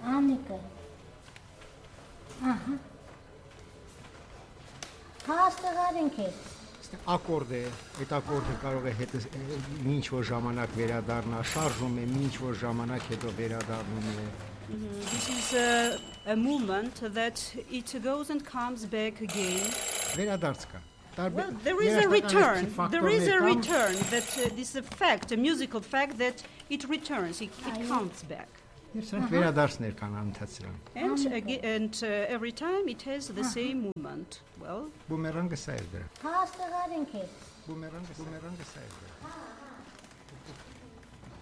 Անիկը։ Ահա։ Հաստեղարինք է։ Ակորդ է, այդ ակորդը կարող է հետը ինչ որ ժամանակ վերադառնա, շարժում է, ինչ որ ժամանակ հետո վերադառնում է։ This is a movement that it goes and comes back again. Վերադարձ կա։ Well, there is a return. There is a return. That this is a fact, a musical fact that it returns. It comes back. Եվ սրանք վերադարձներ կան անընդհատ սրան։ And every time it has the same movement. Well, Բումերանգը սա է դրա։ Հաստեղարինք է։ Բումերանգը սա է դրա։